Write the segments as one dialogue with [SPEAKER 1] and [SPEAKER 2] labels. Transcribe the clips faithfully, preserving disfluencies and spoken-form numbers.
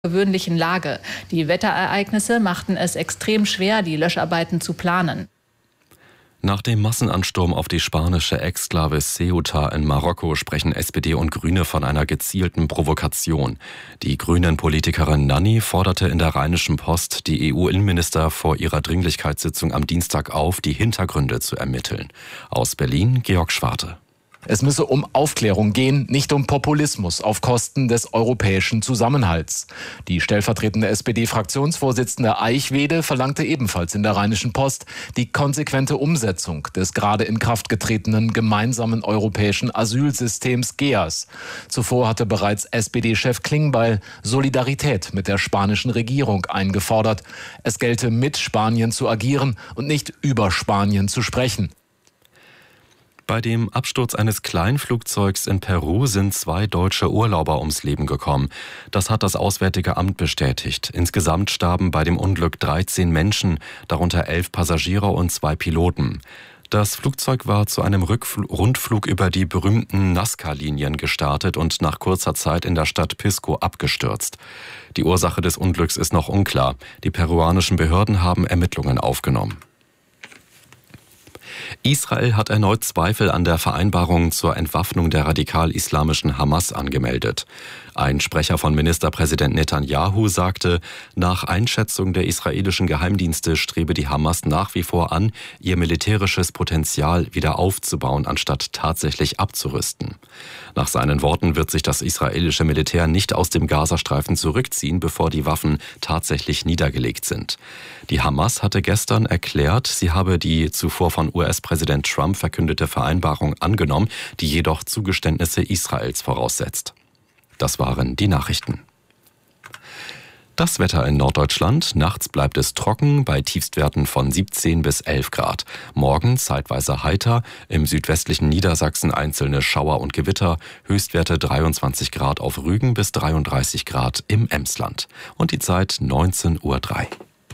[SPEAKER 1] gewöhnlichen Lage. Die Wetterereignisse machten es extrem schwer, die Löscharbeiten zu planen.
[SPEAKER 2] Nach dem Massenansturm auf die spanische Exklave Ceuta in Marokko sprechen S P D und Grüne von einer gezielten Provokation. Die Grünen-Politikerin Nanni forderte in der Rheinischen Post die E U-Innenminister vor ihrer Dringlichkeitssitzung am Dienstag auf, die Hintergründe zu ermitteln. Aus Berlin Georg Schwarte.
[SPEAKER 3] Es müsse um Aufklärung gehen, nicht um Populismus auf Kosten des europäischen Zusammenhalts. Die stellvertretende S P D-Fraktionsvorsitzende Eichwede verlangte ebenfalls in der Rheinischen Post die konsequente Umsetzung des gerade in Kraft getretenen gemeinsamen europäischen Asylsystems G E A S. Zuvor hatte bereits S P D-Chef Klingbeil Solidarität mit der spanischen Regierung eingefordert. Es gelte mit Spanien zu agieren und nicht über Spanien zu sprechen.
[SPEAKER 2] Bei dem Absturz eines Kleinflugzeugs in Peru sind zwei deutsche Urlauber ums Leben gekommen. Das hat das Auswärtige Amt bestätigt. Insgesamt starben bei dem Unglück dreizehn Menschen, darunter elf Passagiere und zwei Piloten. Das Flugzeug war zu einem Rückfl- Rundflug über die berühmten Nazca-Linien gestartet und nach kurzer Zeit in der Stadt Pisco abgestürzt. Die Ursache des Unglücks ist noch unklar. Die peruanischen Behörden haben Ermittlungen aufgenommen. Israel hat erneut Zweifel an der Vereinbarung zur Entwaffnung der radikal-islamischen Hamas angemeldet. Ein Sprecher von Ministerpräsident Netanyahu sagte, nach Einschätzung der israelischen Geheimdienste strebe die Hamas nach wie vor an, ihr militärisches Potenzial wieder aufzubauen, anstatt tatsächlich abzurüsten. Nach seinen Worten wird sich das israelische Militär nicht aus dem Gazastreifen zurückziehen, bevor die Waffen tatsächlich niedergelegt sind. Die Hamas hatte gestern erklärt, sie habe die zuvor von U S-Präsident Trump verkündete Vereinbarung angenommen, die jedoch Zugeständnisse Israels voraussetzt. Das waren die Nachrichten. Das Wetter in Norddeutschland. Nachts bleibt es trocken bei Tiefstwerten von siebzehn bis elf Grad. Morgen zeitweise heiter, im südwestlichen Niedersachsen einzelne Schauer und Gewitter. Höchstwerte dreiundzwanzig Grad auf Rügen bis dreiunddreißig Grad im Emsland. Und die Zeit neunzehn Uhr drei.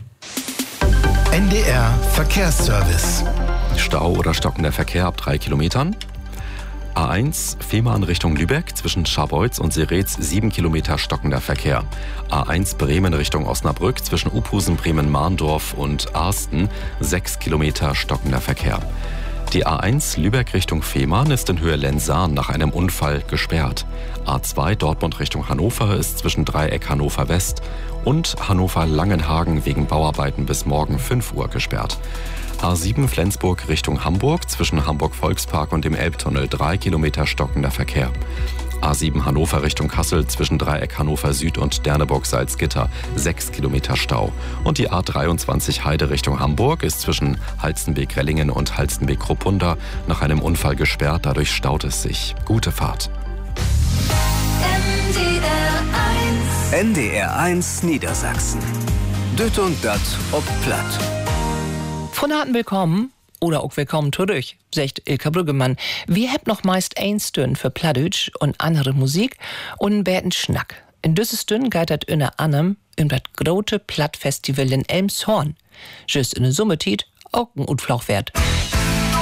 [SPEAKER 4] N D R Verkehrsservice.
[SPEAKER 2] Stau oder stockender Verkehr ab drei Kilometern. A eins, Fehmarn Richtung Lübeck, zwischen Scharbeutz und Seretz sieben Kilometer stockender Verkehr. A eins Bremen Richtung Osnabrück, zwischen Uphusen, Bremen-Mahndorf und Arsten sechs Kilometer stockender Verkehr. Die A eins Lübeck Richtung Fehmarn ist in Höhe Lenzahn nach einem Unfall gesperrt. A zwei Dortmund Richtung Hannover ist zwischen Dreieck Hannover West und Hannover-Langenhagen wegen Bauarbeiten bis morgen fünf Uhr gesperrt. A sieben Flensburg Richtung Hamburg, zwischen Hamburg-Volkspark und dem Elbtunnel drei Kilometer stockender Verkehr. A sieben Hannover Richtung Kassel, zwischen Dreieck Hannover Süd und Derneburg-Salzgitter sechs Kilometer Stau. Und die A dreiundzwanzig Heide Richtung Hamburg ist zwischen Halstenbek-Rellingen und Halstenbek-Kruppunda nach einem Unfall gesperrt, dadurch staut es sich. Gute Fahrt.
[SPEAKER 4] N D R eins Niedersachsen. Düt und dat ob Platt.
[SPEAKER 5] Von harten willkommen oder auch willkommen zurück, sagt Ilka Brüggemann. Wir haben noch meist ein Stünd für Plattdeutsch und andere Musik und einen bäten Schnack. In dieses Stünd geht das unter anderem um das große Plattfestival in Elmshorn. Just in der Summetit auch ein Utflauch wert.